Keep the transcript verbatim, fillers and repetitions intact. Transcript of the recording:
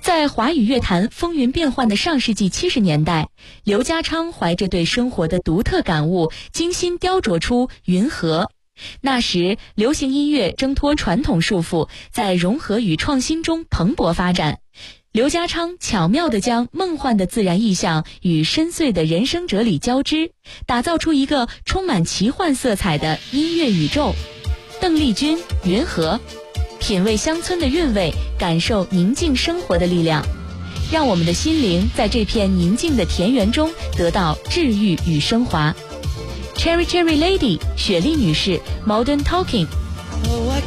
在华语乐坛风云变幻的上世纪七十年代，刘家昌怀着对生活的独特感悟，精心雕琢出《云和》。那时，流行音乐挣脱传统束缚，在融合与创新中蓬勃发展。刘家昌巧妙地将梦幻的自然意象与深邃的人生哲理交织，打造出一个充满奇幻色彩的音乐宇宙。邓丽君《云和》，品味乡村的韵味，感受宁静生活的力量，让我们的心灵在这片宁静的田园中得到治愈与升华。Cherry Cherry Lady 雪莉女士 Modern Talking。